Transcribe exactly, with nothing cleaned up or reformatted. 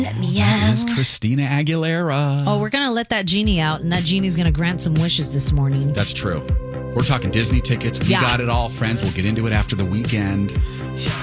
Let me out. It's Christina Aguilera. Oh, we're going to let that genie out, and that genie's going to grant some wishes this morning. That's true. We're talking Disney tickets. We Yeah. got it all, friends. We'll get into it after the weekend.